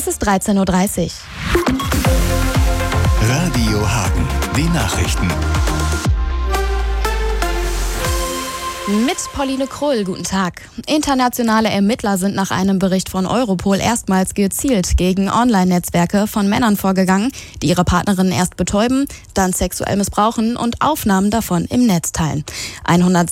Es ist 13:30 Uhr. Radio Hagen, die Nachrichten. Mit Pauline Krull, guten Tag. Internationale Ermittler sind nach einem Bericht von Europol erstmals gezielt gegen Online-Netzwerke von Männern vorgegangen, die ihre Partnerinnen erst betäuben, dann sexuell missbrauchen und Aufnahmen davon im Netz teilen.